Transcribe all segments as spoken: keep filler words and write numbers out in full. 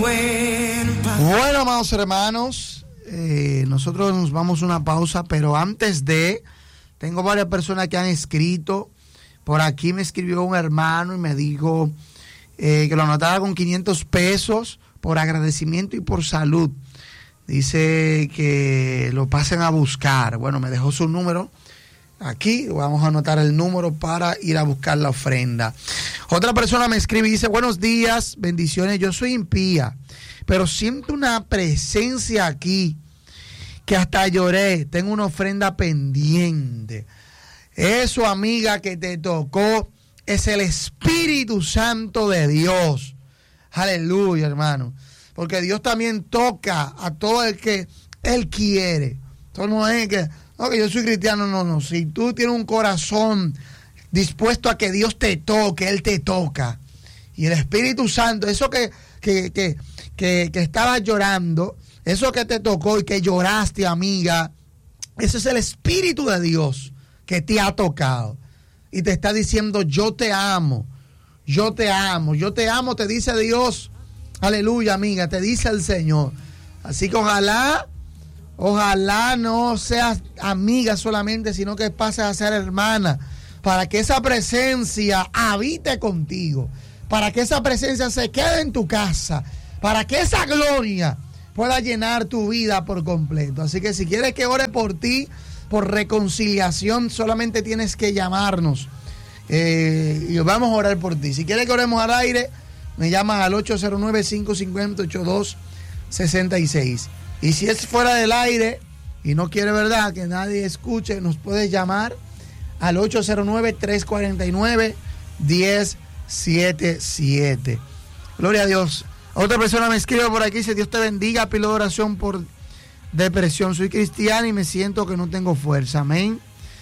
Bueno, amados hermanos, eh, nosotros nos vamos a una pausa, pero antes de, tengo varias personas que han escrito. Por aquí me escribió un hermano y me dijo eh, que lo anotara con quinientos pesos por agradecimiento y por salud. Dice que lo pasen a buscar. Bueno, me dejó su número aquí, vamos a anotar el número para ir a buscar la ofrenda. Otra persona me escribe y dice: buenos días, bendiciones, yo soy impía, pero siento una presencia aquí que hasta lloré, tengo una ofrenda pendiente. Eso, amiga, que te tocó es el Espíritu Santo de Dios. Aleluya, hermano. Porque Dios también toca a todo el que Él quiere. Entonces no es que, no, que yo soy cristiano, no, no. Si tú tienes un corazón dispuesto a que Dios te toque, Él te toca. Y el Espíritu Santo, eso que, que, que, que, que estabas llorando, eso que te tocó y que lloraste, amiga, ese es el Espíritu de Dios que te ha tocado. Y te está diciendo: yo te amo, yo te amo, yo te amo, te dice Dios. Aleluya, amiga, te dice el Señor. Así que ojalá, ojalá no seas amiga solamente, sino que pases a ser hermana, para que esa presencia habite contigo, para que esa presencia se quede en tu casa, para que esa gloria pueda llenar tu vida por completo. Así que si quieres que ore por ti, por reconciliación, solamente tienes que llamarnos eh, y vamos a orar por ti. Si quieres que oremos al aire, me llamas al ocho cero nueve, cinco cinco cero, ocho dos seis seis. Y si es fuera del aire y no quiere, verdad, que nadie escuche, nos puedes llamar al ocho cero nueve, tres cuatro nueve, uno cero siete siete. Gloria a Dios. Otra persona me escribe por aquí, dice: Dios te bendiga, pido oración por depresión. Soy cristiana y me siento que no tengo fuerza. Amén.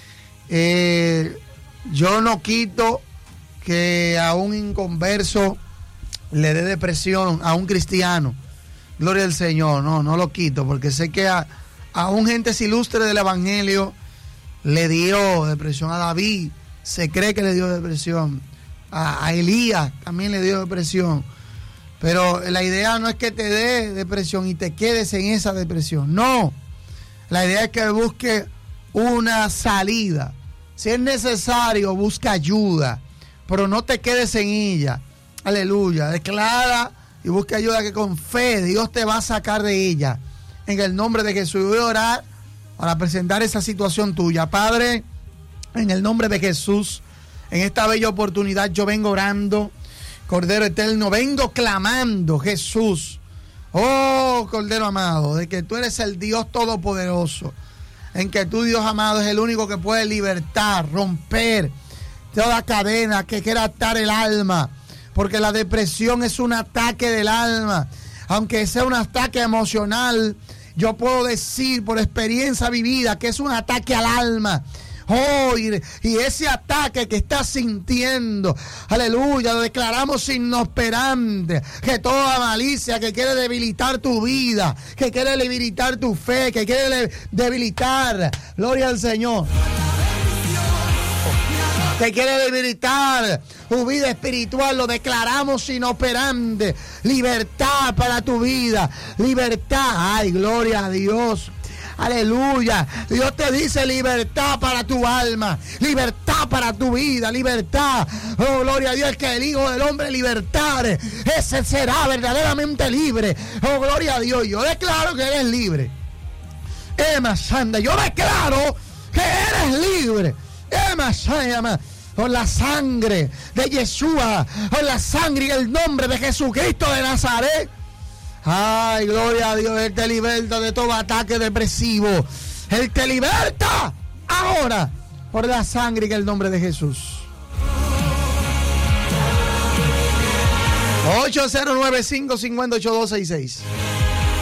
Eh, yo no quito que a un inconverso le dé depresión a un cristiano. Gloria al Señor. No, no lo quito, porque sé que a, a un gente ilustre del evangelio le dio depresión. A David se cree que le dio depresión. A, a Elías también le dio depresión. Pero la idea no es que te dé depresión y te quedes en esa depresión. No. La idea es que busque una salida. Si es necesario, busca ayuda, pero no te quedes en ella. Aleluya. Declara y busca ayuda, que con fe Dios te va a sacar de ella. En el nombre de Jesús. Voy a orar para presentar esa situación tuya. Padre, en el nombre de Jesús, en esta bella oportunidad yo vengo orando. Cordero eterno, vengo clamando, Jesús, oh Cordero amado, de que tú eres el Dios todopoderoso, en que tú, Dios amado, es el único que puede libertar, romper toda cadena que quiera atar el alma, porque la depresión es un ataque del alma. Aunque sea un ataque emocional, yo puedo decir por experiencia vivida que es un ataque al alma. Oh, y, y ese ataque que estás sintiendo, aleluya, lo declaramos inoperante. Que toda malicia que quiere debilitar tu vida, que quiere debilitar tu fe, que quiere debilitar, gloria al Señor, que quiere debilitar tu vida espiritual, lo declaramos inoperante. Libertad para tu vida, libertad. Ay, gloria a Dios. Aleluya. Dios te dice libertad para tu alma, libertad para tu vida, libertad. Oh, gloria a Dios, que el Hijo del Hombre libertare, ese será verdaderamente libre. Oh, gloria a Dios. Yo declaro que eres libre. Emma Sanda, yo declaro que eres libre. Emma Sanda, por la sangre de Yeshua, por la sangre y el nombre de Jesucristo de Nazaret. Ay, gloria a Dios. Él te liberta de todo ataque depresivo. Él te liberta ahora por la sangre y el nombre de Jesús. ocho cero nueve, cinco cinco cero, ocho dos seis seis.